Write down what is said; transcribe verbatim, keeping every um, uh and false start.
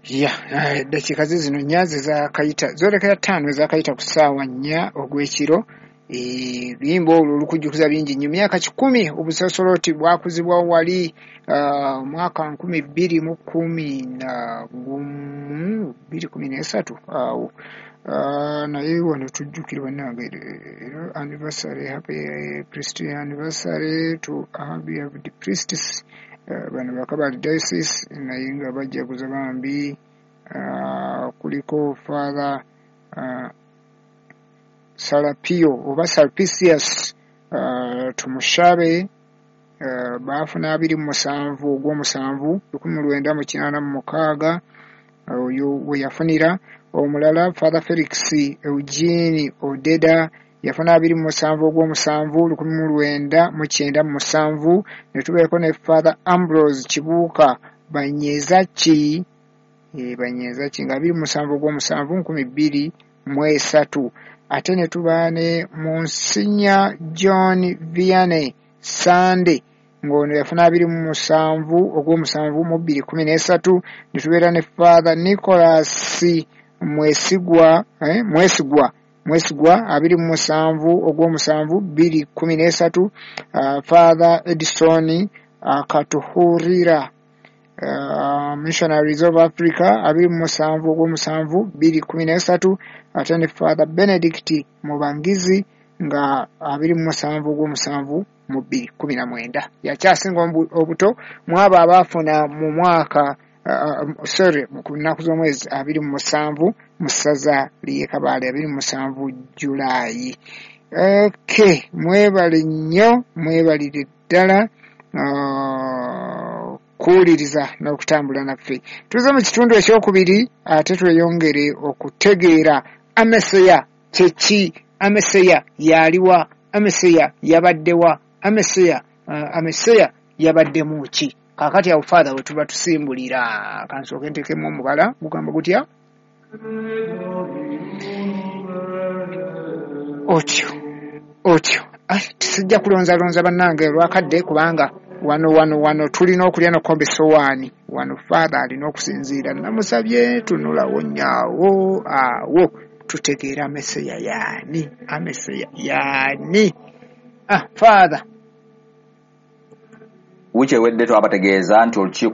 ya dakika zino nyazi za kayita zolekera ttaano ezakayita ku ssaawa nnya ogw'ekiro. E, luyimba olwo olukujjukiza bingi nnyo. Myaka kikumi obusosoloti bwakuzibwa wali uh, mwaka nkumi bbiri mu kkumi na gumu bbiri kkumi n'esatu awo. Uh, naye wano tujjukirwa nange anniversary, happy priest anniversary to Abbey of the Priests. Uh, bano bakabali diocese naye nga bajjaguza bambi. Uh, kuliko Father uh, Salapio oba Salpicius uh, tumushabe uh, baafuna abiri mu musanvu ogw'omusanvu lukumi mu lwenda mu kinaana mu mukaaga oyo uh, we yafunira. Omulala Father Felix Eugene Odeda yafuna abiri mu musanvu ogw'omusanvu lukumi mu lwenda mu kyenda mu musanvu. Ne tubeeko ne Father Ambrose Kibuuka Banyezaki e, Banyezaki nga abiri mu musanvu ogw'omusanvu nkumi bbiri mu esatu. Ate ne tuba ne Monsignor John Vianney Sande ng'ono yafuna abiri mu musanvu ogw'omusanvu mu bbiri kkumi n'esatu. Ne tubeera ne Father Nicholas Mwesigwa eh, Mwesigwa Mwesigwa abiri mu musanvu ogw'omusanvu bbiri kkumi n'esatu. Uh, Father Edison Akatuhurira uh, Missionaries of Africa abiri mu musanvu ogw'omusanvu bbiri kkumi n'esatu. Ate ne Father Benedict Mubangizi nga abiri mu musanvu ogw'omusanvu mu bbiri kkumi na mwenda. Yakyasinga obuto mwabo abaafuna mu mwaka uh, sorry mu nnaku z'omwezi abiri mu musanvu mu ssaza ly'e Kabale abiri mu musanvu Julayi. Okay, mwebale nnyo, mwebalire ddala uh, kuwuliriza n'okutambula naffe. Tuze mu kitundu ekyokubiri ate tweyongere okutegeera Ameseya kyeki, Ameseya yaliwa, Ameseya yabaddewa, Ameseya uh, Ameseya yabaddemu ki. Kaakati awo Father we tuba tusimbulira kansooke ntekemu omubala gugamba gutya otyo otyo. Tisijja kulonzalonza bannange lwakadde kubanga wano wano wano tulina okulya nokombe sowaani wano. Father alina okusinziira namusabye tunulawo nnyawo awo tutegeera Ameseya yaani, Ameseya yaani. Ah, Father wiiki ewedde twabategeeza nti olukiiko